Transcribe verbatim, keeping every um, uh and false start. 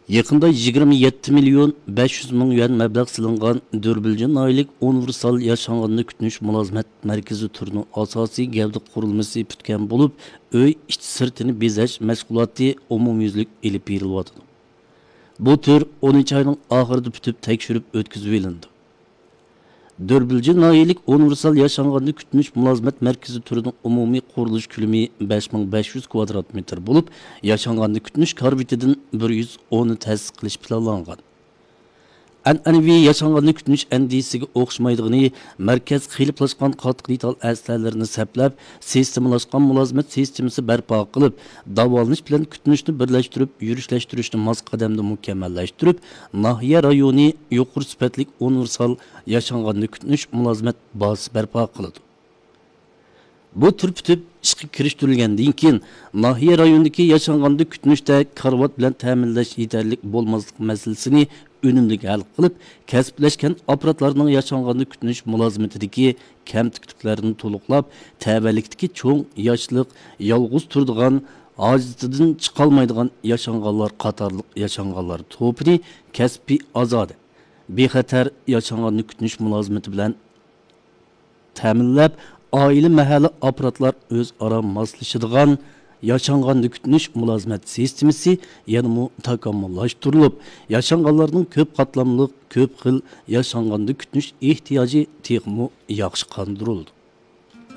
Yaqında yigirma yetti million besh yuz ming yuan mablag' silingan Dörbülcün oylik universal yaşanganını kütünüş mülazmet merkezi türünün asosiy gavda qurilmasi putgan bo'lib, uy ichki sirtini bezash mashg'uloti umumyuzlik elib berilyapti. Bu tür o'ninchi oyning oxirida putib tekshirib o'tkazib olindi. Dörbülcün oylik universal yaşanganını kütünüş mülazmet merkezi türünün umumiy qurilish ko'lami besh ming besh yuz kvadrat metr bo'lib, yaşanganını kütünüş karbitidan bir yuz o'n ta'sis qilish planlangan. An'anaviy yaşanganını kütünüş endisiga o'xshamaydigini markaz qiyliplashgan qattiq detal aslarlarini saplab, sistemalashgan mülazmet sistemasi barpo qilib, davolanish bilan kütünüşni birlashtirib, yurishlashtirishni mos qadamda mukammallashtirib, nahiya rayoni yuqori sifatli universal yaşanganını kütünüş mülazmet bazasi barpo qiladi. Bu tür pütüp ishga kirishtirilgandan keyin nahiya rayonidagi yaşanganını kütünüşdə karvat bilan ta'minlash yetarli bo'lmaslik masalasini önümlük hal qilib, kasblashgan aparatlarning yaşanganını kütünüş mülazmetidagi kamtikliklarni to'liqlab, tavallikdagi cho'ng yoshliq, yolg'iz turadigan, ojizidan chiqolmaydigan yaşanganlar qatorliq yaşanganlar to'pini kasbiy ozodi, bexatar yaşanganını kütünüş mülazmeti bilan ta'minlab, oila mahalla aparatlar o'zaro moslashadigan yaşanganını kütünüş mülazmet sistemasi yanımı takomillashtirilib, yaşanganlarning ko'p qatlamli, ko'p xil yaşanganını kütünüş ehtiyacı texmo yaxshi qondirildi.